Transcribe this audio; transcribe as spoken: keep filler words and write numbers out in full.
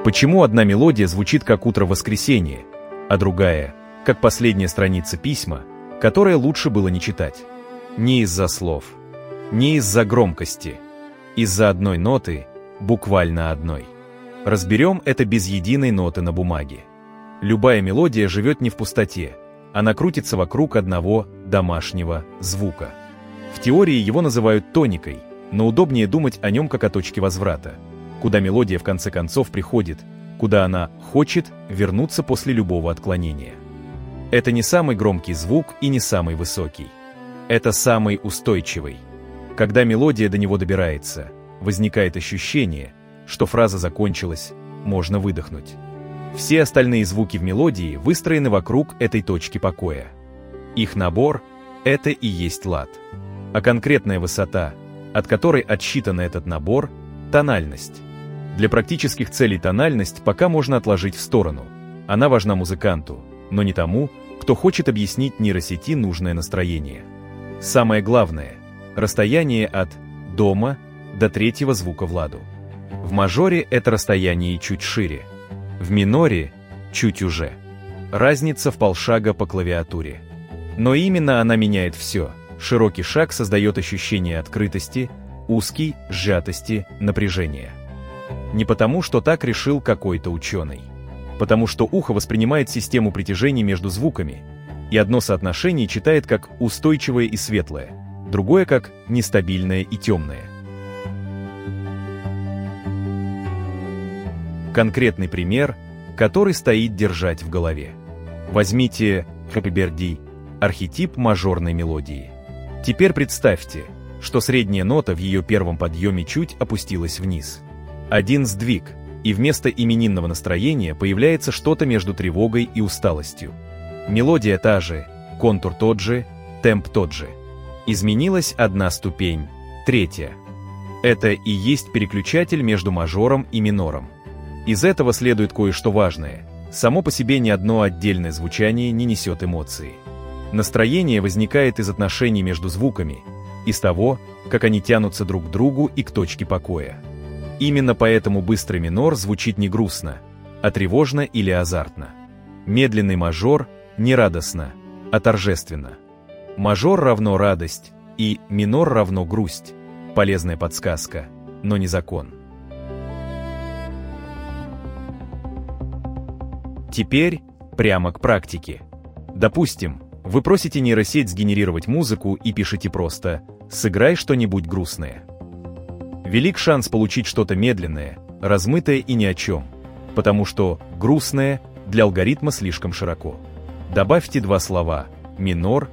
Почему одна мелодия звучит как утро воскресенья, а другая — как последняя страница письма, которое лучше было не читать? Не из-за слов, не из-за громкости, из-за одной ноты, буквально одной. Разберем это без единой ноты на бумаге. Любая мелодия живет не в пустоте, она крутится вокруг одного домашнего звука. В теории его называют тоникой, но удобнее думать о нем как о точке возврата, куда мелодия в конце концов приходит, куда она хочет вернуться после любого отклонения. Это не самый громкий звук и не самый высокий. Это самый устойчивый. Когда мелодия до него добирается, возникает ощущение, что фраза закончилась, можно выдохнуть. Все остальные звуки в мелодии выстроены вокруг этой точки покоя. Их набор — это и есть лад. А конкретная высота, от которой отсчитан этот набор — тональность. Для практических целей тональность пока можно отложить в сторону. Она важна музыканту, но не тому, кто хочет объяснить нейросети нужное настроение. Самое главное — расстояние от дома до третьего звука в ладу. В мажоре это расстояние чуть шире, в миноре — чуть уже. Разница в полшага по клавиатуре. Но именно она меняет все. Широкий шаг создает ощущение открытости, узкий — сжатости, напряжения. Не потому, что так решил какой-то ученый. Потому что ухо воспринимает систему притяжений между звуками, и одно соотношение читает как устойчивое и светлое, другое как нестабильное и темное. Конкретный пример, который стоит держать в голове. Возьмите Happy Birthday, архетип мажорной мелодии. Теперь представьте, что средняя нота в ее первом подъеме чуть опустилась вниз. Один сдвиг, и вместо именинного настроения появляется что-то между тревогой и усталостью. Мелодия та же, контур тот же, темп тот же. Изменилась одна ступень, третья. Это и есть переключатель между мажором и минором. Из этого следует кое-что важное. Само по себе ни одно отдельное звучание не несет эмоции. Настроение возникает из отношений между звуками, из того, как они тянутся друг к другу и к точке покоя. Именно поэтому быстрый минор звучит не грустно, а тревожно или азартно. Медленный мажор не радостно, а торжественно. Мажор равно радость, и минор равно грусть. Полезная подсказка, но не закон. Теперь прямо к практике. Допустим, вы просите нейросеть сгенерировать музыку и пишете просто «сыграй что-нибудь грустное». Велик шанс получить что-то медленное, размытое и ни о чем, потому что грустное для алгоритма слишком широко. Добавьте два слова «минор»